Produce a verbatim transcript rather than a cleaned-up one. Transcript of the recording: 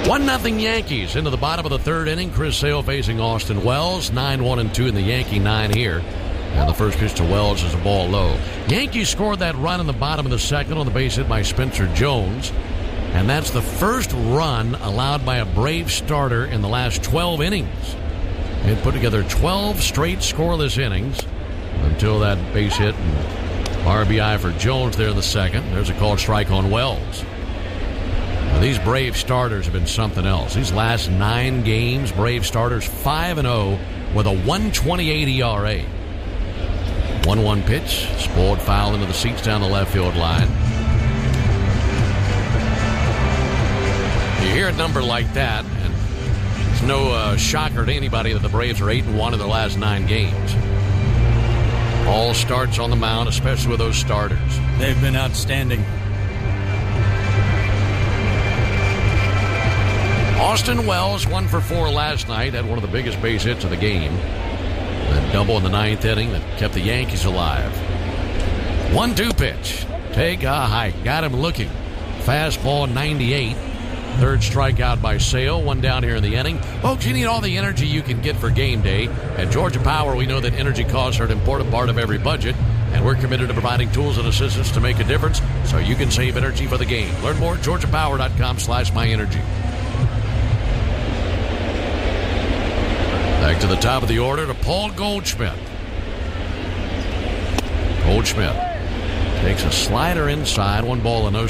one nothing Yankees into the bottom of the third inning. Chris Sale facing Austin Wells. nine one and two in the Yankee nine here. And the first pitch to Wells is a ball low. Yankees scored that run in the bottom of the second on the base hit by Spencer Jones. And that's the first run allowed by a Brave starter in the last twelve innings. It put together twelve straight scoreless innings until that base hit and R B I for Jones there in the second. There's a called strike on Wells. Now, these Brave starters have been something else. These last nine games, Brave starters five and oh with a one twenty-eight E R A. one one pitch, spoiled foul into the seats down the left field line. You hear a number like that, and it's no uh, shocker to anybody that the Braves are eight and one in their last nine games. All starts on the mound, especially with those starters. They've been outstanding. Austin Wells, one for four last night, had one of the biggest base hits of the game. That double in the ninth inning that kept the Yankees alive. one two pitch. Take a hike. Got him looking. Fastball ninety-eight. Third strikeout by Sale. One down here in the inning. Folks, you need all the energy you can get for game day. At Georgia Power, we know that energy costs are an important part of every budget, and we're committed to providing tools and assistance to make a difference so you can save energy for the game. Learn more at georgia power dot com slash my energy. Back to the top of the order to Paul Goldschmidt. Goldschmidt takes a slider inside. One ball and no